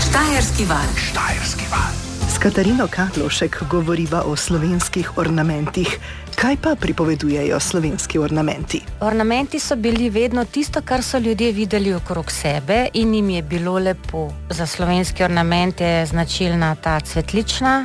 Štajerski val. Štajerski val. S Katarino Karlovšek govoriva o slovenskih ornamentih. Kaj pa pripovedujejo slovenski ornamenti? Ornamenti so bili vedno tisto, kar so ljudje videli okrog sebe in jim je bilo lepo. Za slovenski ornament je značilna ta cvetlična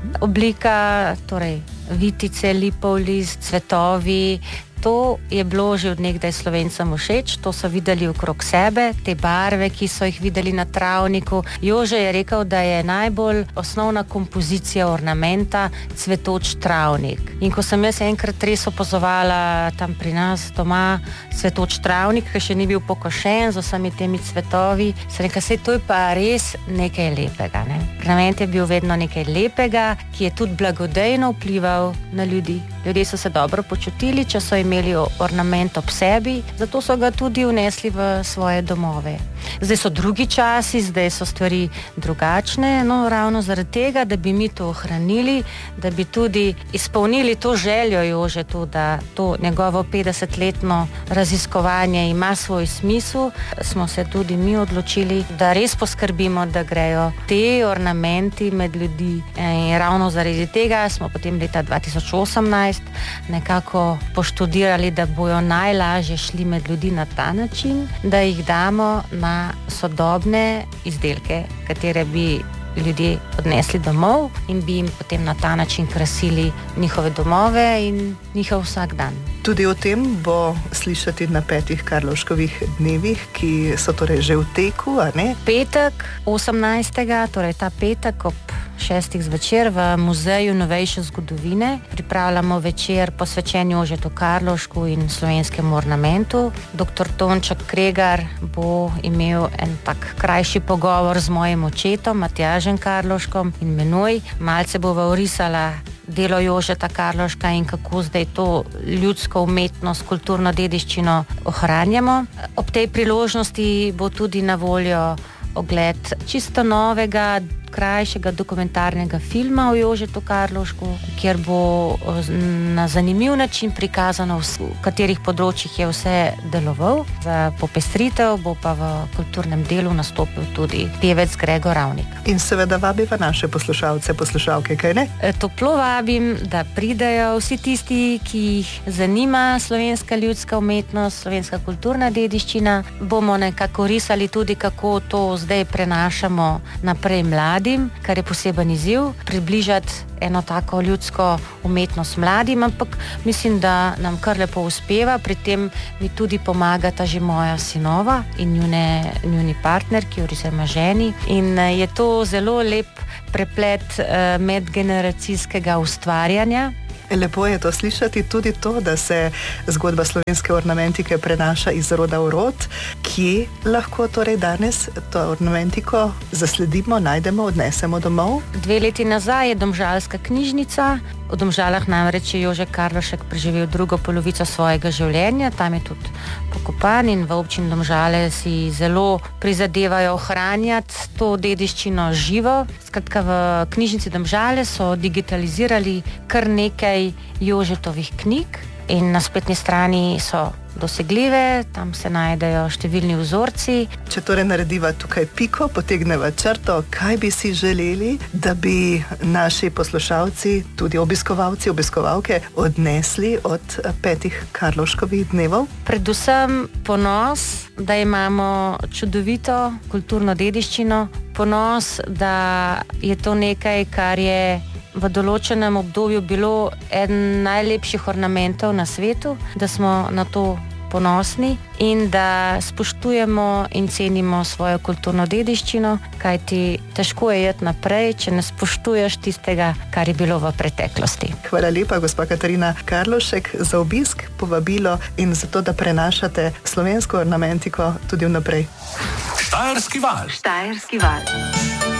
oblika, torej vitice, lipov list, cvetovi. To je bilo že od nekdaj Slovencem všeč, to so videli okrog sebe, te barve, ki so jih videli na travniku. Jože je rekel, da je najbolj osnovna kompozicija ornamenta cvetoč travnik. In ko sem jaz enkrat res opazovala tam pri nas doma cvetoč travnik, ki še ni bil pokošen z vsemi temi cvetovi, sem rekla, sej to je pa res nekaj lepega. Ne? Ornament je bil vedno nekaj lepega, ki je tudi blagodejno vplival na ljudi. Ljudje so se dobro počutili, če so imeli ornament ob sebi, zato so ga tudi vnesli v svoje domove. Zdaj so drugi časi, zdaj so stvari drugačne, no ravno zaradi tega, da bi mi to ohranili, da bi tudi izpolnili to željo Jože tu, da to njegovo 50-letno raziskovanje ima svoj smisel, smo se tudi mi odločili, da res poskrbimo, da grejo te ornamenti med ljudi. In ravno zaradi tega smo potem leta 2018 nekako poštudirali, da bojo najlažje šli med ljudi na ta način, da jih damo na sodobne izdelke, katere bi ljudje odnesli domov in bi jim potem na ta način krasili njihove domove in njihov vsak dan. Tudi o tem bo slišati na 5. Karlovškovih dnevih, ki so torej že v teku, a ne? Petek 18. torej ta petek ob 6. zvečer v Muzeju novejše zgodovine pripravljamo večer posvečen Jožetu Karlovšku in slovenskemu ornamentu. Dr. Tonček Kregar bo imel en tak krajši pogovor z mojim očetom, Matjažem Karlovškom in menoj. Malce bova orisala delo Jožeta Karlovška in kako zdaj to ljudsko umetnost, kulturno dediščino ohranjamo. Ob tej priložnosti bo tudi na voljo ogled čisto novega, krajšega dokumentarnega filma o Jožetu Karlovšku, kjer bo na zanimiv način prikazano, v katerih področjih je vse deloval. Za popestritev bo pa v kulturnem delu nastopil tudi pevec Gregor Ravnik. In seveda vabiva naše poslušalce, poslušalke, kaj ne? Toplo vabim, da pridejo vsi tisti, ki jih zanima slovenska ljudska umetnost, slovenska kulturna dediščina. Bomo nekako risali tudi, kako to zdaj prenašamo naprej mladim, kar je poseben izziv, približati eno tako ljudsko umetnost mladim, ampak mislim, da nam kar lepo uspeva. Pri tem mi tudi pomagata že moja sinova in njuni partnerki oziroma ženi. In je to zelo lep preplet medgeneracijskega ustvarjanja. Lepo je to slišati, tudi to, da se zgodba slovenske ornamentike prenaša iz roda v rod. Kje lahko torej danes to ornamentiko zasledimo, najdemo, odnesemo domov? 2 leti nazaj je domžalska knjižnica. V Domžalah namreč je Jože Karlovšek preživel drugo polovico svojega življenja, tam je tudi pokopan in v občini Domžale si zelo prizadevajo ohranjati to dediščino živo. Skratka, v knjižnici Domžale so digitalizirali kar nekaj Jožetovih knjig in na spletni strani so dosegljive, tam se najdejo številni vzorci. Če torej narediva tukaj piko, potegneva črto, kaj bi si želeli, da bi naši poslušalci, tudi obiskovalci, obiskovalke, odnesli od 5. Karlovškovih dnevov? Predvsem ponos, da imamo čudovito kulturno dediščino, ponos, da je to nekaj, kar je v določenem obdobju bilo eden najlepših ornamentov na svetu, da smo na to ponosni in da spoštujemo in cenimo svojo kulturno dediščino, kajti težko je iti naprej, če ne spoštuješ tistega, kar je bilo v preteklosti. Hvala lepa, gospa Katarina Karlovšek, za obisk, povabilo in za to, da prenašate slovensko ornamentiko tudi vnaprej. Štajerski val. Štajerski val.